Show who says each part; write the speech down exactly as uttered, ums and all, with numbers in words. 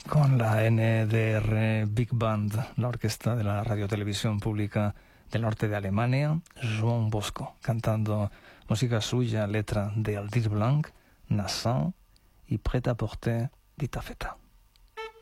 Speaker 1: con la N D R Big Band, la orquesta de la Radiotelevisión Pública del Norte de Alemania, Joan Bosco, cantando música suya, letra de Aldir Blanc, Nassan y Pret-à-Porter de Tafeta.